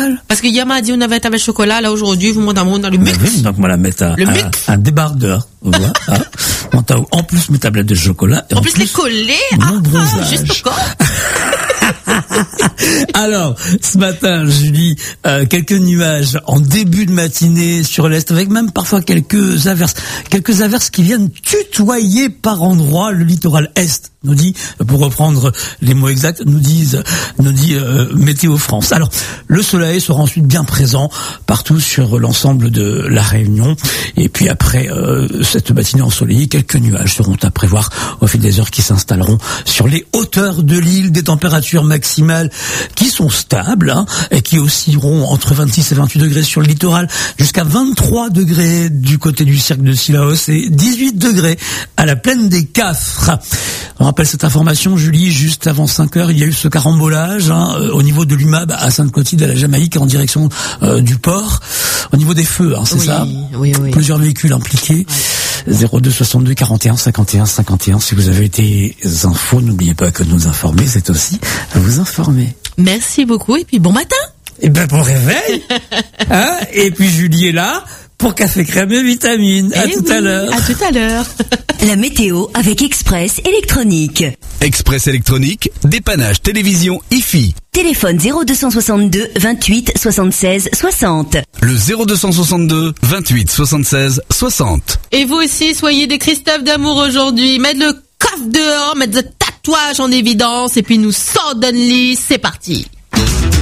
mal. Parce que hier m'a dit on avait avec chocolat, là aujourd'hui vous montez dans le mix. Oui, donc on va la mettre un débardeur. Voilà. On t'a en plus mes tablettes de chocolat. Et en plus les coller. Juste encore. Alors, ce matin, Julie, quelques nuages en début de matinée sur l'est, avec même parfois quelques averses qui viennent tutoyer par endroits le littoral est, nous dit, pour reprendre les mots exacts, nous dit Météo France. Alors, le soleil sera ensuite bien présent partout sur l'ensemble de la Réunion, et puis après cette matinée ensoleillée, quelques nuages seront à prévoir au fil des heures qui s'installeront sur les hauteurs de l'île, des températures maximales qui sont stables, et qui oscilleront entre 26 et 28 degrés sur le littoral, jusqu'à 23 degrés du côté du cirque de Sillaos et 18 degrés à la plaine des Cafres. On rappelle cette information, Julie, juste avant 5 heures, il y a eu ce carambolage au niveau de l'UMAB à Sainte-Clotilde, à la Jamaïque, en direction du port, au niveau des feux, c'est ça? Oui. Plusieurs véhicules impliqués. 02 62 41 51 51. Si vous avez des infos, n'oubliez pas que nous informer, c'est aussi vous informer. Merci beaucoup et puis bon matin. Et bon réveil. Et puis Julie est là pour Café Crème et Vitamines. Tout à l'heure. À tout à l'heure. La météo avec Express Électronique. Express Électronique, dépannage télévision IFI. Téléphone 0262 28 76 60. Le 0262 28 76 60. Et vous aussi, soyez des Christophe d'amour aujourd'hui. Mettre le coffre dehors, mettre le tatouage en évidence et puis nous sort d'un lit, c'est parti.